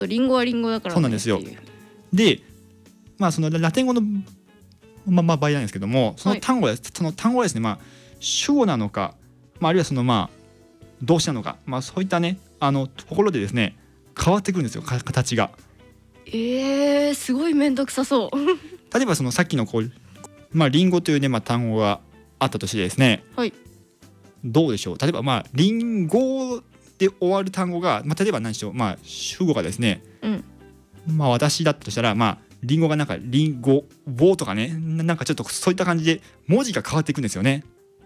リンゴはリンゴだからね。 そうなんですよ。で、そのラテン語の、場合なんですけども、その単語はですね、主語なのか、あるいはその動詞なのか、そういったねところでですね変わってくるんですよ、形が。 すごいめんどくさそう例えばそのさっきのリンゴというね、単語があったとしてですね、 はい、 どうでしょう。例えばリンゴで終わる単語が、例えば何でしょう、主語がですね、私だったとしたら、リンゴがなんかリンゴボーとかね、なんかちょっとそういった感じで文字が変わっていくんですよね。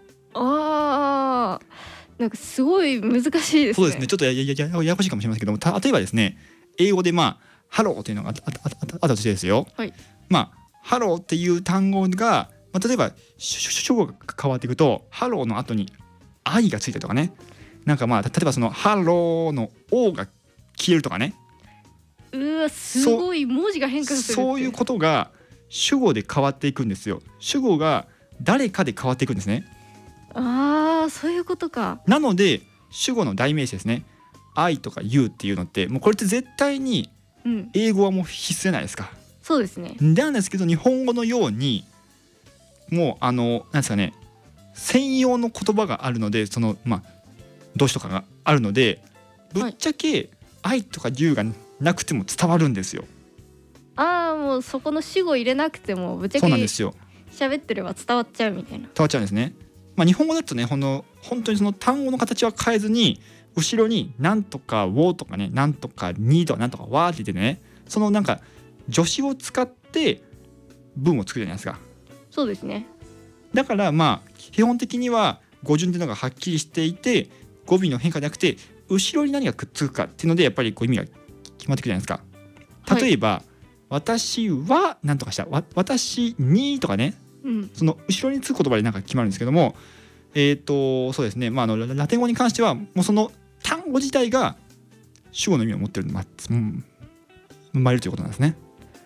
なんかすごい難しいですね。 そうですね、ちょっとややこしいかもしれませんけども、例えばですね、英語でハローというのがあったとしてですよ、 はい、 ハローっていう単語が、例えば主語が変わっていくと、ハローの後に愛がついたりとかね、なんか例えばそのハローの O が消えるとかね、 すごい文字が変化するって。 そういうことが主語で変わっていくんですよ。主語が誰かで変わっていくんですね。 そういうことか。 なので主語の代名詞ですね、I とか You っていうのって、もうこれって絶対に英語はもう必須じゃないですか。 そうですね。 なんですけど、日本語のようにもうなんですかね、専用の言葉があるので、その動詞とかがあるので、ぶっちゃけ I とか You がなくても伝わるんですよ。 もうそこの主語入れなくてもぶっちゃけそうなんですよ。 喋ってれば伝わっちゃうみたいな。 伝わっちゃうんですね。日本語だとね、本当にその単語の形は変えずに、後ろになんとかウォーとかね、なんとかニーとかなんとかワーって言ってね、そのなんか助詞を使って文を作るじゃないですか。 そうですね。 だから基本的には語順っていうのがはっきりしていて、語尾の変化じゃなくて後ろに何がくっつくかっていうのでやっぱり意味が決まってくるじゃないですか。例えば、私は何とかした、私にとかね、その後ろにつく言葉でなんか決まるんですけども、そうですね、ラテン語に関してはもうその単語自体が主語の意味を持ってるので、生まれるということなんですね。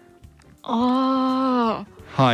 はい。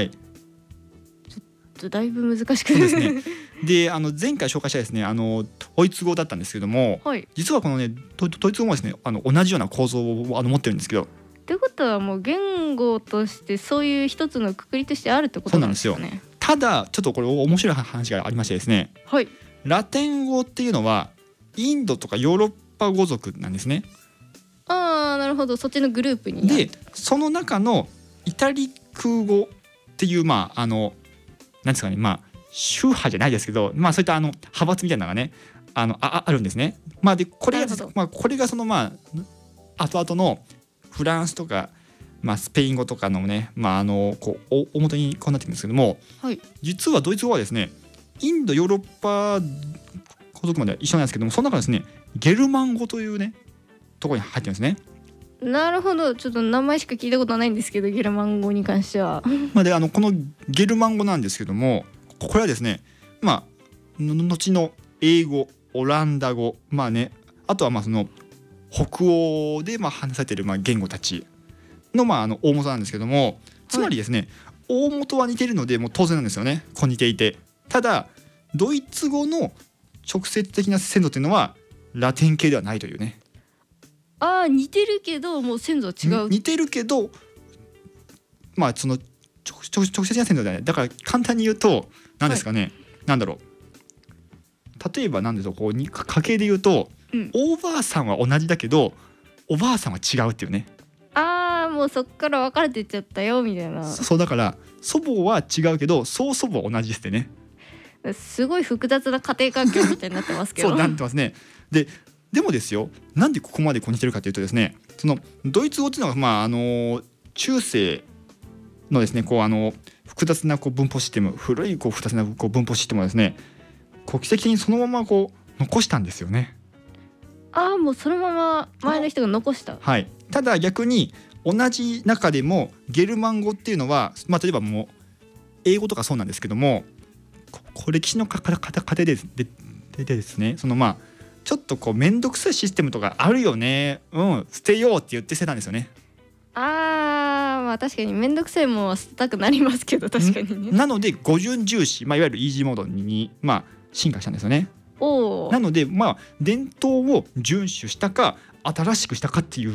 ちょっとだいぶ難しくですね。で、前回紹介したですね、ドイツ語だったんですけども、実はこのねドイツ語もですね、同じような構造を持ってるんですけど。 ということはもう言語としてそういう一つの括りとしてあるってことなんですよね。 そうなんですよ。ただちょっとこれ面白い話がありましてですね、ラテン語っていうのはインドとかヨーロッパ語族なんですね。 なるほど、そっちのグループに。 でその中のイタリック語っていうなんですかね、宗派じゃないですけど、そういった派閥みたいなのがねあるんですね。でこれがこれがその後々のフランスとか、スペイン語とかのね、大元にこうなってくるんですけども、実はドイツ語はですね、インドヨーロッパ語族までは一緒なんですけども、その中ですねゲルマン語というねところに入ってるんですね。 なるほど、ちょっと名前しか聞いたことはないんですけど、ゲルマン語に関してはでこのゲルマン語なんですけども、これはですね後の英語、オランダ語、あとはその北欧で話されている言語たちの大元なんですけども、つまりですね、大元は似ているのでもう当然なんですよね、似ていて。ただドイツ語の直接的な先祖というのはラテン系ではないというね。 似てるけどもう先祖は違う。 似てるけどその直接的な先祖ではない。だから簡単に言うと何ですかね、なんだろう、例えば何でしょう、家系で言うと、おばあさんは同じだけどおばあさんは違うっていうね。 もうそっから分かれてっちゃったよみたいな。 そうだから祖母は違うけど曽祖母は同じですってね。 すごい複雑な家庭環境みたいになってますけどそうなってますね。でもですよ、なんでここまで似てるかというとですね、そのドイツ語っていうのが中世のですね複雑な文法システム、古い複雑な文法システムをですね奇跡的にそのまま残したんですよね。 もうそのまま前の人が残した。 ただ逆に同じ中でもゲルマン語っていうのは、例えばもう英語とかそうなんですけども、歴史の過程でですね、そのちょっと面倒くさいシステムとかあるよね、捨てようって言って捨てたんですよね。 確かに面倒くさいもんは捨てたくなりますけど、確かにね。 なので語順重視、いわゆるイージーモードに進化したんですよね。なので伝統を遵守したか新しくしたかっていうのを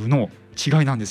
違いなんです